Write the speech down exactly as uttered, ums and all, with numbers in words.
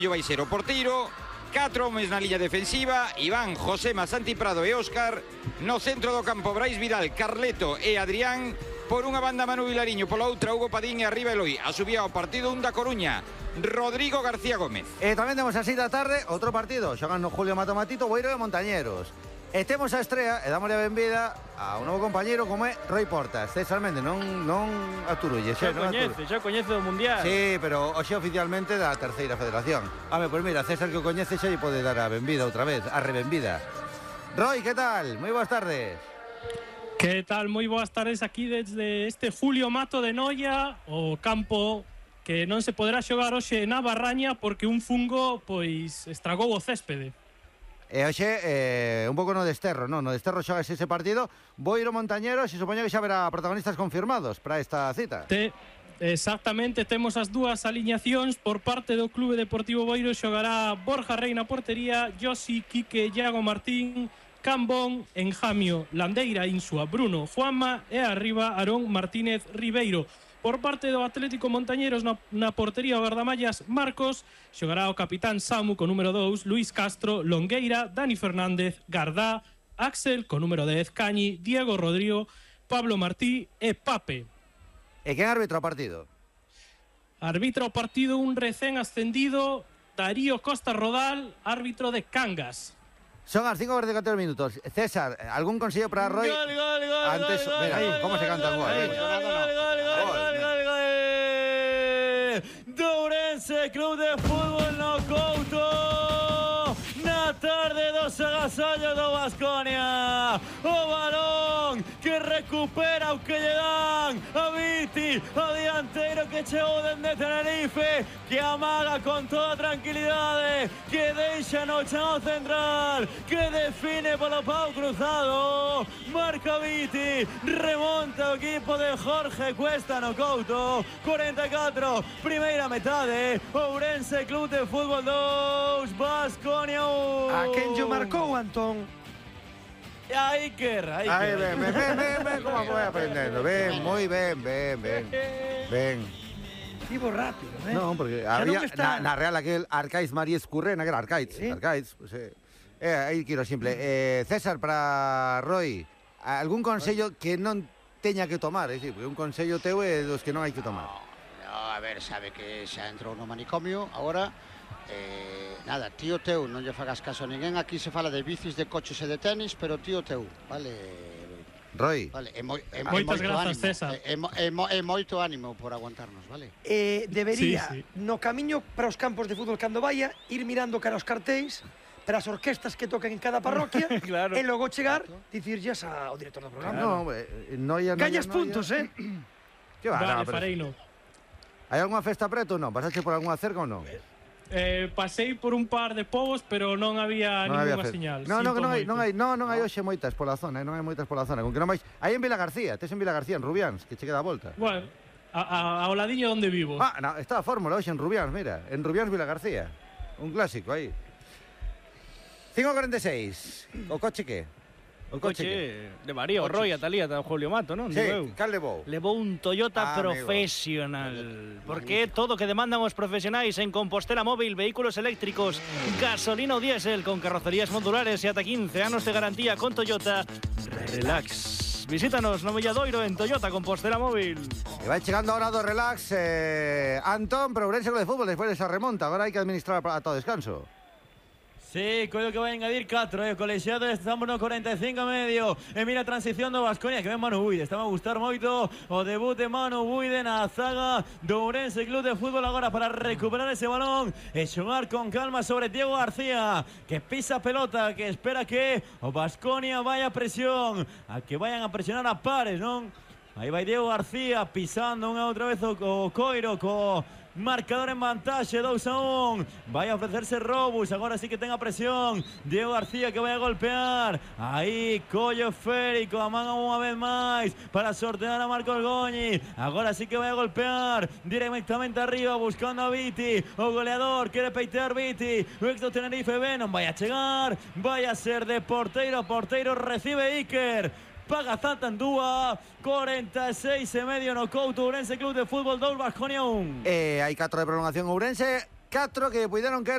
vai ser o porteiro, catro homes na liña defensiva, Iván, Josema, Santi Prado e Óscar. No centro do campo, Brais Vidal, Carleto e Adrián. Por unha banda, Manu Vilariño, pola outra, Hugo Padín e arriba Eloi. A subida ao partido un da Coruña, Rodrigo García Gómez. E tamén temos a seis da tarde outro partido, xogan no Julio Matomatito, Boiro e Montañeros. E temos a estrea e dámosle a benvida a un novo compañeiro como é Roi Portas. César Méndez, non, non aturulles. Xa coñece, xa coñece do Mundial. Sí, pero hoxe oficialmente da terceira federación. Home, pois mira, César que o coñece xa lle pode dar a benvida outra vez, a rebenvida. Roi, que tal? Moi boas tardes. Que tal? Moi boas tardes aquí desde este Julio Mato de Noia, o campo que non se poderá xogar hoxe na Barraña porque un fungo pois estragou o céspede. E hoxe, eh, un pouco no desterro, non? No desterro xoga ese partido. Boiro Montañeros e supoño que xa verá protagonistas confirmados para esta cita. Te, exactamente, temos as dúas aliñacións. Por parte do Clube Deportivo Boiro xogará Borja Rey na portería, Josi, Quique, Iago Martín, Cambón, Enjamio, Landeira, Insua, Bruno, Juanma e arriba Arón Martínez Ribeiro. Por parte do Atlético Montañeros na, na portería o guardamallas Marcos, xogará o capitán Samu co número dous, Luis Castro, Longueira, Dani Fernández, Gardá, Axel co número dez, Cañi, Diego Rodrigo, Pablo Martí e Pape. E quen arbitra o partido? Arbitra o partido un recén ascendido, Darío Costa Rodal, árbitro de Cangas. Son as cinco cuarenta y cuatro minutos. César, ¿algún consejo para Roy? Gol, gol, gol, Antes, gol, mira, gol, ¿cómo gol, se canta el gol? gol, gol, gol, gol, gol, gol, gol. Dourense Club de Fútbol no Couto. Na tarde dos agasallos do Baskonia. O balón que recupera o que lle dan a Viti, o dianteiro que chegou dende Tenerife, que amaga con toda tranquilidade, que deixa no chão central, que define polo pau cruzado, marca Viti, remonta o equipo de Jorge Cuesta no Couto. Cuarenta e catro, primeira metade, Ourense Club de Fútbol dos, Baskonia un. A quen yo marcou, Antón? A Iker, a Iker. Aí, ven, ven, ven, ven, ven, como foi aprendendo. Ven, moi ben, ben, ben. Ben. Ibo rápido, eh? Non, porque Xa había non está. na, na Real aquel Arcaiz María Escurrena, que era Arcaiz, Sí. Arcaiz, pues, eh, eh, aí quiro simple. Eh, César, para Roy, algún consello que non teña que tomar, é dicir, porque un consello teu é dos que non hai que tomar. No, a ver, sabe que xa entrou no manicomio, agora, eh, nada, tío teu, non lle fagas caso a ninguén, aquí se fala de bicis, de coches e de tenis, pero tío teu, vale... Roy. Vale, é, moi, é, Moitas moito grazas, ánimo, César. É, é, é, é moito ánimo por aguantarnos, vale? Eh, debería, Sí, sí. no camiño para os campos de fútbol cando vaya, ir mirando cara aos cartéis, para as orquestas que tocan en cada parroquia, Claro. e logo chegar, dicirlles ao director do programa. No, eh, noia, noia, Gañas noia. puntos, eh? Que va, Vale, no, pero- fareino. Hai algunha festa preto ou non? Pasaste por algunha cerca ou non? Eh, pasei por un par de povos, pero non había Non había ninguna festa. señal. No, no, Sinto non hai, moito. non hai, no, non hai hoxe moitas pola zona, eh, non hai moitas pola zona, con que non vais. Hai en Vila García, tes en Vila García, en Rubiáns, que che queda a volta. Bueno, a, a, ao ladiño onde vivo. Ah, no, está a fórmula hoxe en Rubiáns, mira, en Rubiáns Vila García. Un clásico aí. cinco cuarenta y seis. O coche que? O coche que? Coche de María, o Roy, a Talía, a Julio Mato, non? Sí, Digo eu. cal levou? Levou un Toyota Ah, Professional. Porque é todo o que demandan os profesionais en Compostela Móvil, vehículos eléctricos, gasolina ou diésel, con carrocerías modulares e ata quince anos de garantía con Toyota. Relax. Visítanos no Villadoiro en Toyota Compostela Móvil. E vai chegando a hora do relax, eh, Antón, pero Ourense Club de Fútbol despois desa remonta, agora hai que administrar a todo descanso. Sí, coido que vai engadir catro, eh, colexiado, estamos no cuarenta e cinco e medio. E mira a transición do Baskonia, que ven Manu Buide, estamos a gustar moito o debut de Manu Buide na zaga do Ourense Club de Fútbol agora para recuperar ese balón e xogar con calma sobre Diego García, que pisa a pelota, que espera que o Baskonia vaya a presión, a que vayan a presionar a pares, non? Aí vai Diego García pisando unha outra vez o, o coiro co marcador en vantaxe, dos a un. Vai a ofrecerse Robus, agora sí que ten a presión Diego García, que vai a golpear. Aí, collo esférico, amaga unha vez máis para sortear a Marcos Goñi. Agora sí que vai a golpear directamente arriba, buscando a Viti, o goleador, quere peitear Viti. O ex do Tenerife B non vai a chegar, vai a ser de porteiro a porteiro, recibe Iker. Paga Zatandúa, cuarenta e seis e medio no Couto, Ourense Club de Fútbol dos, Baskonia un. Eh, hai catro de prolongación Ourense, catro que puideron caer